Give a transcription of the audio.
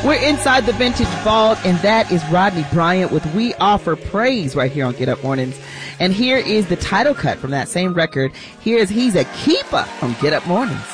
We're inside the Vintage Vault, and that is Rodney Bryant with We Offer Praise right here on Get Up Mornings. And here is the title cut from that same record. Here's He's a Keeper on Get Up Mornings.